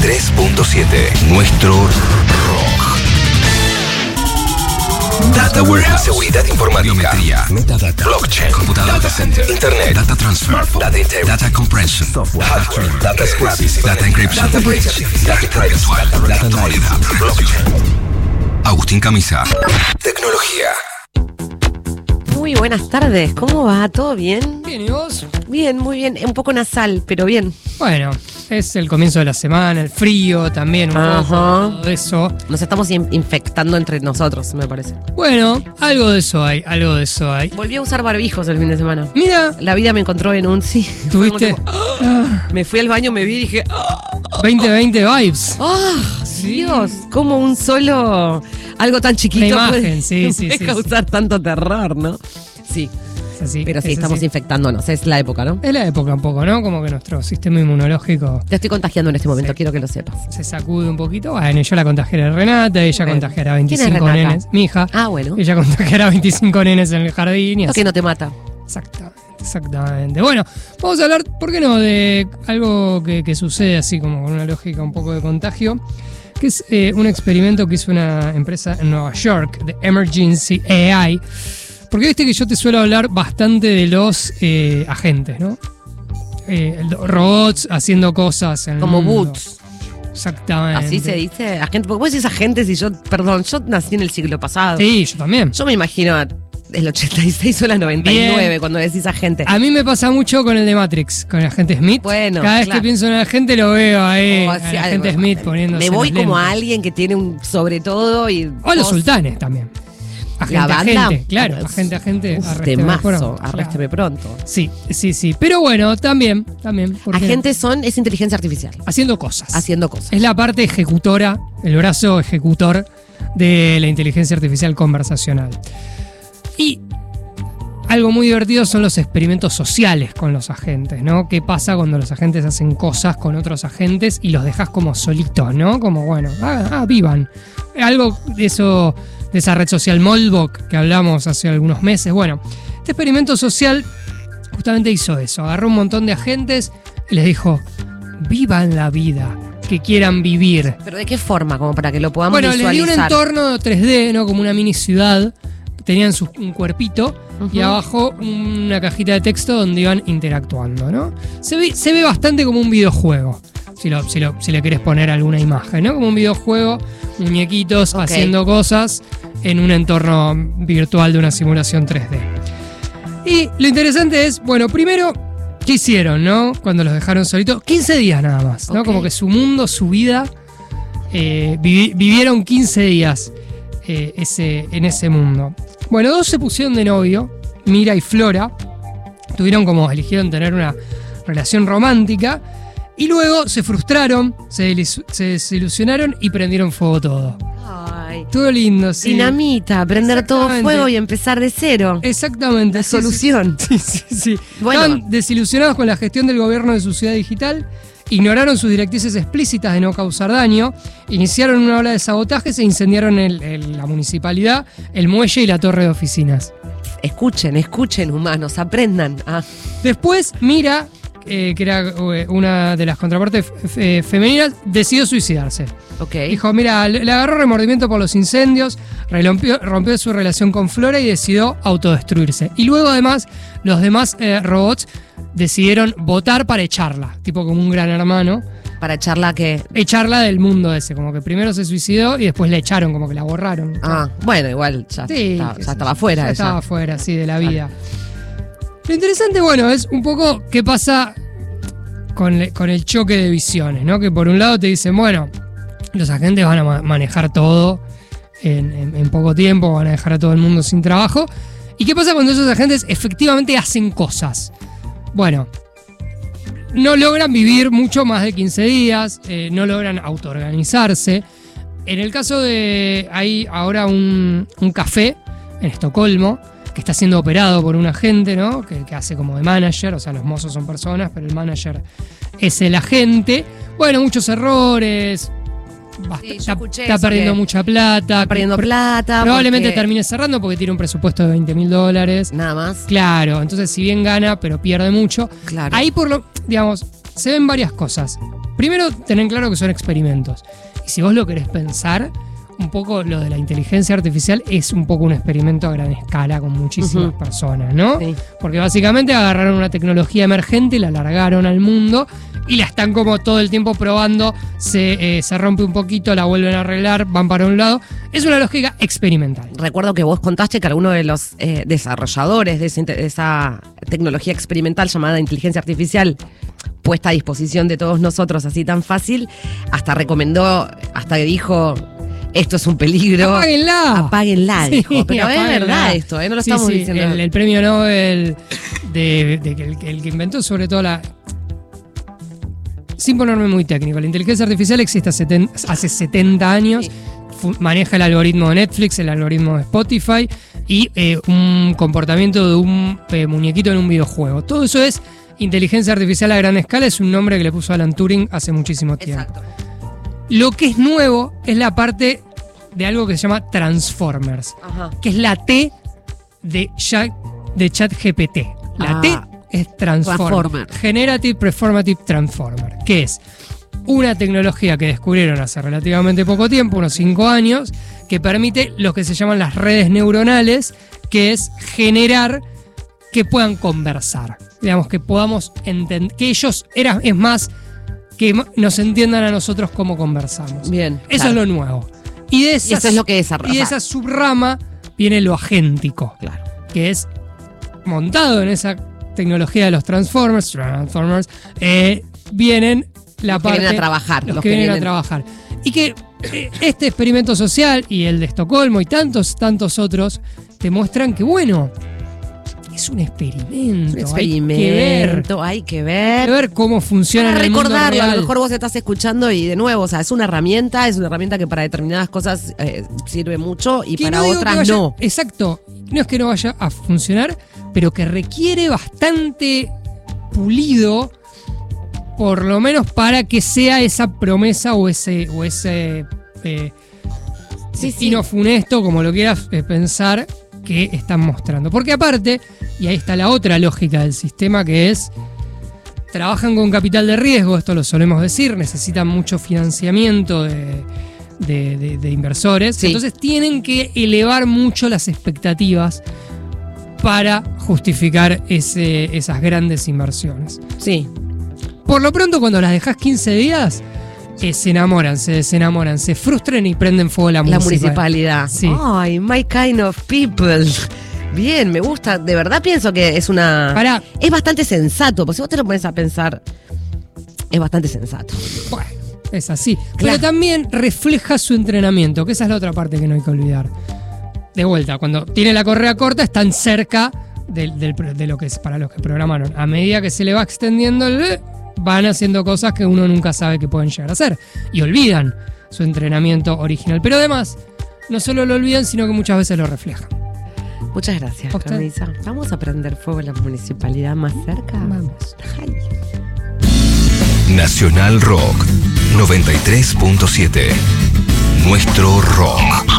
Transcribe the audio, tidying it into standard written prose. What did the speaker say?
93.7. Nuestro rock. Data Warehouse. Seguridad informática. Biometría. Metadata. Blockchain. Computadora. Data Center. Internet. Data Transfer. Data Integrity. Data Compression. Software. Hardware. Data Scripting. Data Encryption. Data Privacy. Data Privacy. Data Actualidad. Blockchain. Agustín Camisa. Tecnología. Muy buenas tardes, ¿cómo va? ¿Todo bien? Bien, ¿y vos? Bien, muy bien, un poco nasal, pero bien. Bueno, es el comienzo de la semana, el frío también, un poco, todo eso. Nos estamos infectando entre nosotros, me parece. Bueno, algo de eso hay. Volví a usar barbijos el fin de semana. Mira. La vida me encontró en un sí. ¿Tuviste? Me fui al baño, me vi y dije... 2020 vibes. Sí. Dios, como un solo... Algo tan chiquito imagen, puede, sí, causar tanto terror, ¿no? Sí. Pero sí, estamos infectándonos, es la época, ¿no? Es la época un poco, ¿no? Como que nuestro sistema inmunológico... Te estoy contagiando en este momento, quiero que lo sepas. Se sacude un poquito. Bueno, yo la contagiaré a Renata, ella contagiará 25 nenes. Mi hija. Ah, bueno. Ella contagiará 25 nenes en el jardín y así. Que no te mata. Exactamente. Bueno, vamos a hablar, ¿por qué no?, de algo que sucede así como con una lógica un poco de contagio, que es un experimento que hizo una empresa en Nueva York, de Emergency AI. Porque viste que yo te suelo hablar bastante de los agentes, ¿no? Robots haciendo cosas en el como mundo. bots. Exactamente. Así se dice, agente. Porque vos decís agentes y yo nací en el siglo pasado. Sí, yo también. Yo me imagino el 86 o la 99 bien. Cuando decís agente. A mí me pasa mucho con el de Matrix, con el agente Smith. Bueno, cada vez que pienso en el agente lo veo ahí, el agente Smith poniéndose. Me voy como a alguien que tiene un sobre todo y... O los sultanes también. Agente, claro, agente. Arrésteme pronto. Sí. Pero bueno, también. Agentes es inteligencia artificial. Haciendo cosas. Es la parte ejecutora, el brazo ejecutor de la inteligencia artificial conversacional. Y algo muy divertido son los experimentos sociales con los agentes, ¿no? ¿Qué pasa cuando los agentes hacen cosas con otros agentes y los dejas como solitos, ¿no? Como, bueno, vivan. Algo de eso, de esa red social Molbok que hablamos hace algunos meses. Bueno, este experimento social justamente hizo eso. Agarró un montón de agentes y les dijo, vivan la vida que quieran vivir. ¿Pero de qué forma? Como para que lo podamos visualizar. Bueno, les dio un entorno 3D, ¿no? Como una mini ciudad. Tenían un cuerpito y abajo una cajita de texto donde iban interactuando, ¿no? Se ve bastante como un videojuego, si le querés poner alguna imagen, ¿no? Como un videojuego, muñequitos haciendo cosas en un entorno virtual de una simulación 3D. Y lo interesante es, bueno, primero, ¿qué hicieron, no? Cuando los dejaron solitos, 15 días nada más, ¿no? Como que su mundo, su vida, vivieron 15 días en ese mundo. Bueno, dos se pusieron de novio, Mira y Flora, eligieron tener una relación romántica y luego se frustraron, se desilusionaron y prendieron fuego todo. Ay, todo lindo, sí. Dinamita, prender todo fuego y empezar de cero. Exactamente. La solución. Sí. Bueno. Estaban desilusionados con la gestión del gobierno de su ciudad digital. Ignoraron sus directrices explícitas de no causar daño, iniciaron una ola de sabotajes e incendiaron la municipalidad, el muelle y la torre de oficinas. Escuchen, humanos, aprendan. Después, Mira, que era una de las contrapartes femeninas, decidió suicidarse. Dijo, mira, le agarró remordimiento por los incendios, rompió su relación con Flora y decidió autodestruirse. Y luego, además, los demás robots decidieron votar para echarla, tipo como un gran hermano. ¿Para echarla qué? Echarla del mundo ese, como que primero se suicidó y después la echaron, como que la borraron. Bueno, igual ya estaba fuera. Ya estaba fuera, sí, de la vida. Lo interesante, bueno, es un poco qué pasa con el choque de visiones, ¿no? Que por un lado te dicen, bueno, los agentes van a manejar todo en poco tiempo, van a dejar a todo el mundo sin trabajo. ¿Y qué pasa cuando esos agentes efectivamente hacen cosas? Bueno, no logran vivir mucho más de 15 días, no logran autoorganizarse. En el caso hay ahora un café en Estocolmo que está siendo operado por un agente, ¿no? Que hace como de manager, o sea, los mozos son personas, pero el manager es el agente. Bueno, muchos errores. Está perdiendo mucha plata. Probablemente termine cerrando porque tiene un presupuesto de $20,000. Nada más. Claro, entonces si bien gana, pero pierde mucho. Claro. Ahí se ven varias cosas. primero, tener claro que son experimentos. Y si vos lo querés pensar, un poco lo de la inteligencia artificial es un poco un experimento a gran escala con muchísimas personas, ¿no? Sí. Porque básicamente agarraron una tecnología emergente y la largaron al mundo y la están como todo el tiempo probando, se rompe un poquito, la vuelven a arreglar, van para un lado. Es una lógica experimental. Recuerdo que vos contaste que alguno de los desarrolladores de esa tecnología experimental llamada inteligencia artificial puesta a disposición de todos nosotros así tan fácil, hasta recomendó, hasta dijo... Esto es un peligro. Apáguenla, dijo. Sí, pero apáguenla. Es verdad esto, no lo estamos diciendo. El premio Nobel el que inventó sobre todo sin ponerme muy técnico, la inteligencia artificial existe hace 70 años. Sí. Maneja el algoritmo de Netflix, el algoritmo de Spotify y un comportamiento de un muñequito en un videojuego. Todo eso es inteligencia artificial a gran escala. Es un nombre que le puso Alan Turing hace muchísimo tiempo. Exacto. Lo que es nuevo es la parte de algo que se llama Transformers, que es la T de ChatGPT. La T es Transformer. Generative Performative Transformer, que es una tecnología que descubrieron hace relativamente poco tiempo, unos 5 años, que permite lo que se llaman las redes neuronales, que es generar que puedan conversar. Digamos, que podamos entender, que ellos es más... que nos entiendan a nosotros cómo conversamos. Bien. Eso es lo nuevo. Y eso es lo que desarrolla. Y de esa subrama viene lo agéntico. Claro. Que es montado en esa tecnología de los Transformers, vienen la parte... Que vienen a trabajar. Los que vienen a trabajar. Y que este experimento social y el de Estocolmo y tantos otros te muestran que, bueno... Es un experimento. Hay que ver cómo funciona en el mundo real. Recordarlo, a lo mejor vos estás escuchando y de nuevo, o sea, es una herramienta que para determinadas cosas sirve mucho y para otras no. Exacto. No es que no vaya a funcionar, pero que requiere bastante pulido, por lo menos para que sea esa promesa o ese destino funesto, como lo quieras pensar, que están mostrando. Porque aparte, y ahí está la otra lógica del sistema, que es trabajan con capital de riesgo, esto lo solemos decir, necesitan mucho financiamiento de inversores, sí. Entonces tienen que elevar mucho las expectativas para justificar esas grandes inversiones. Sí. Por lo pronto, cuando las dejas 15 días, se enamoran, se desenamoran, se frustran y prenden fuego la municipalidad. Sí. Ay, my kind of people. Bien, me gusta. De verdad pienso que es es bastante sensato. Porque si vos te lo pones a pensar, es bastante sensato. Bueno, es así. Claro. Pero también refleja su entrenamiento, que esa es la otra parte que no hay que olvidar. De vuelta, cuando tiene la correa corta, están cerca de lo que es para los que programaron. A medida que se le va extendiendo van haciendo cosas que uno nunca sabe que pueden llegar a hacer y olvidan su entrenamiento original. Pero además, no solo lo olvidan, sino que muchas veces lo reflejan. Muchas gracias, Camisa. ¿Vamos a prender fuego en la municipalidad más cerca? Vamos. Ay. Nacional Rock 93.7. Nuestro rock.